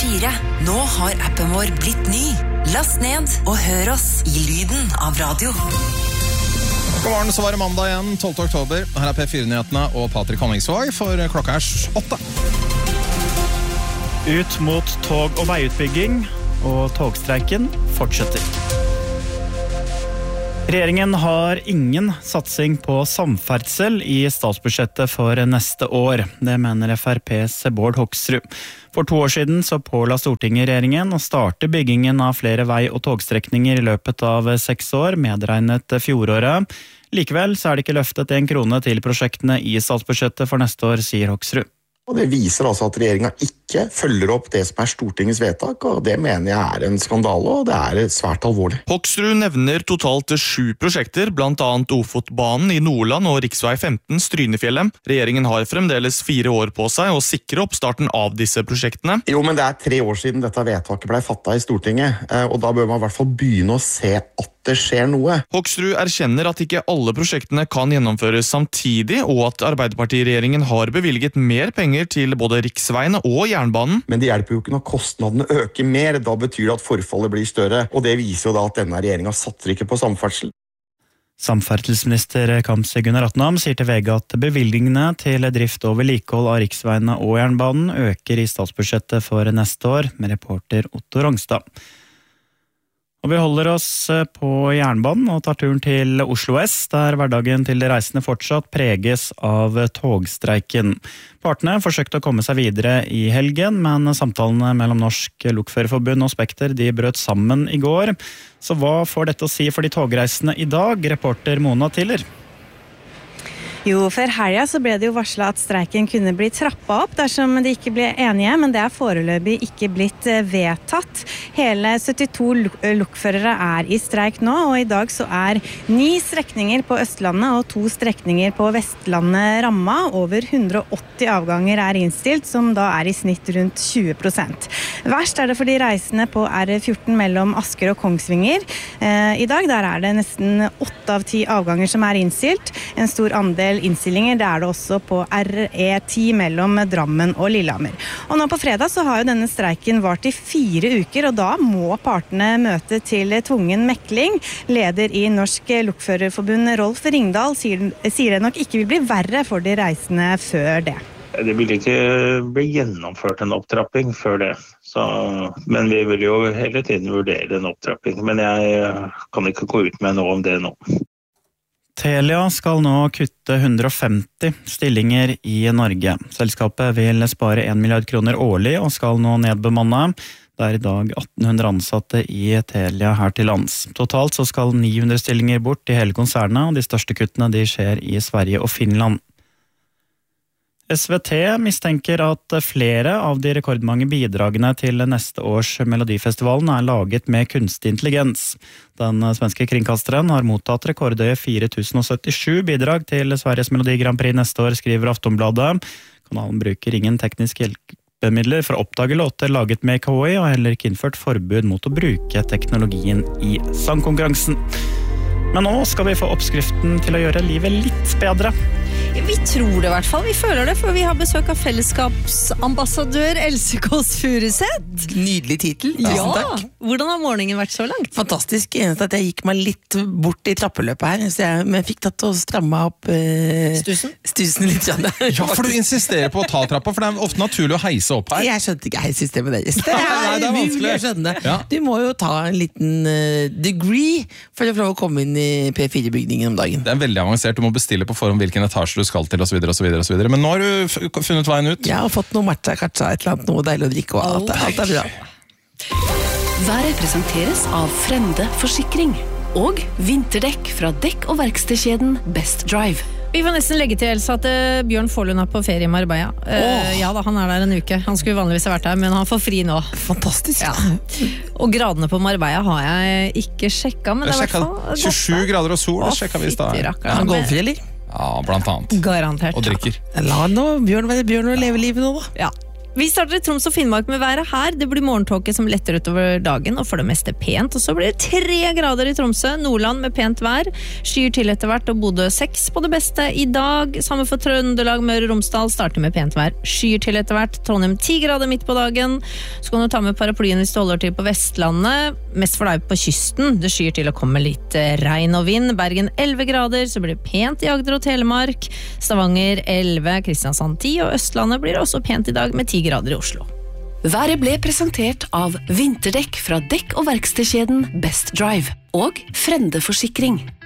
P4. Nå har appen vår blitt ny. Last ned og hør oss i lyden av radio. God morgen, så var det mandag igjen, 12. oktober. Her P4-nyhetene og Patrick Honningsvåg, for klokka 8. Ut mot tog- og veiutbygging, og togstreiken fortsetter. Regjeringen har ingen satsing på samferdsel i statsbudsjettet for neste år. Det mener FrPs Bård Hoksrud. For 2 år siden så påla Stortinget regjeringen å starte byggingen av flere vei- og togstrekninger i løpet av 6 år, medregnet fjoråret. Likevel så er det ikke løftet 1 krone til prosjektene i statsbudsjettet for neste år, sier Hoksrud. Og det viser altså at regjeringen ikke følger opp det som er Stortingets vedtak, og det mener jeg er en skandale, og det er svært alvorlig. Hoksrud nevner totalt 7 prosjekter, blant annet Ofotbanen i Nordland og riksvei 15 Strynefjellet. Regjeringen har fremdeles 4 år på seg å sikre oppstarten av disse prosjektene. Jo, men det er 3 år siden dette vedtaket ble fattet i Stortinget, og da bør man i hvert fall begynne å se at det skjer noe. Hoksrud erkjenner at ikke alle prosjektene kan gjennomføres samtidig, og at Arbeiderparti-regjeringen har bevilget mer penger til både riksveiene og jernbanen. Men det hjelper jo ikke når kostnadene øker mer, da betyr det at forfallet blir større, og det viser jo da at denne regjeringen satser ikke på samferdsel. Samferdselsminister Kamzy Gunnar Atnam sier til VG at bevilgningene til drift og vedlikehold av riksveiene og jernbanen øker i statsbudsjettet for neste år, med reporter Otto Rongstad. Og vi holder oss på jernbanen og tar turen til Oslo S, der hverdagen til de reisende fortsatt preges av togstreiken. Partene forsøkte å komme seg videre i helgen, men samtalene mellom Norsk Lokførerforbund og Spekter de brøt sammen i går. Så hva får dette å si for de togreisende i dag, reporter Mona Tiller? Jo, før helga så ble det jo varslet at streiken kunne bli trappet opp dersom de ikke ble enige, men det er foreløpig ikke blitt vedtatt. Hele 72 lokførere er i streik nå, og i dag så er 9 strekninger på Østlandet og 2 strekninger på Vestlandet rammet. Over 180 avganger er innstilt, som da er i snitt rundt 20%. Verst er det for de reisende på R14 mellom Asker og Kongsvinger. I dag der er det nesten 8 av 10 avganger som er innstilt. En stor andel innstillinger, det er det også på RE10 mellom Drammen og Lillehammer. Og nå på fredag så har jo denne streiken vart i 4 uker, og da må partene møte til tvungen mekling. Leder i Norsk Lokførerforbund, Rolf Ringdal, sier det nok ikke vil bli verre for de reisende før det. Det vil ikke bli gjennomført en opptrapping før det. Men vi vil jo hele tiden vurdere en opptrapping. Men jeg kan ikke gå ut med noe om det nå. Telia skal nå kutte 150 stillinger i Norge. Selskapet vil spare 1 milliard kroner årlig og skal nå nedbemanne. Det er i dag 1800 ansatte i Telia her til lands. Totalt så skal 900 stillinger bort i hele konsernet, og de største kuttene de skjer i Sverige og Finland. SVT mistenker at flere av de rekordmange bidragene til neste års Melodifestivalen er laget med kunstig intelligens. Den svenske kringkasteren har mottatt rekordhøye 4077 bidrag til Sveriges Melodi Grand Prix neste år, skriver Aftonbladet. Kanalen bruker ingen tekniske hjelpemidler for å oppdage låter laget med KI, og heller ikke innført forbud mot å bruke teknologien i sangkonkurransen. Men nå skal vi få oppskriften til å gjøre livet litt bedre. Vi tror det i hvert fall, vi føler det, for vi har besøk av fellesskapsambassadør Else Kåss Furuseth. Nydelig titel, tusen takk. Hvordan har morgenen vært så langt? Fantastisk, eneste at jeg gikk meg litt bort i trappeløpet her, så jeg fikk tatt og strammet opp stusen litt. Ja, for du insisterer på å ta trappa, for det er ofte naturlig å heise opp her. Jeg skjønte ikke heisystemet deres. Det er vanskelig. Jeg skjønner. Ja. Du må jo ta en liten degree for å prøve å komme inn i P4-bygningen om dagen. Det er veldig avansert, du må bestille på forhånd hvilken etasje du skal til, og så videre, og så videre, og så videre. Men nå har du funnet veien ut. Jeg har fått noe matcha, katcha, et eller annet, noe deilig å drikke, og alt er bra. Været presenteres av Frende Forsikring og vinterdekk fra dekk- og verkstedkjeden Best Drive. Vi får nesten legge til Elsa at Bjørn Forlund er på ferie i Marbella. Ja da, han er der en uke. Han skulle vanligvis ha vært der, men han får fri nå. Fantastisk. Ja. Og gradene på Marbella har jeg ikke sjekket, men det er i hvert fall 27 grader og sol, det sjekket vi i stad. Han golfer, eller? Ja, blant annet. Garantert. Og drikker. La nå Bjørn være Bjørn og leve livet nå, da. Ja. Vi starter i Troms og Finnmark med været her. Det blir morgentåke som letter utover dagen, og for det meste pent. Og så blir det 3 grader i Tromsø, Nordland med pent vær. Skyer til etter hvert, og Bodø 6 på det beste i dag. Samme for Trøndelag, Møre og Romsdal starter med pent vær. Skyer til etter hvert, Trondheim 10 grader midt på dagen. Så kan du ta med paraplyen hvis du holder til på Vestlandet. Mest for deg på kysten. Det skyer til å komme litt regn og vind. Bergen 11 grader, så blir det pent i Agder og Telemark. Stavanger 11, Kristiansand 10, og Østlandet blir det også pent i dag med 10 grader i Oslo. Været ble presentert av vinterdekk fra dekk- og verkstedkjeden Best Drive og Frende Forsikring.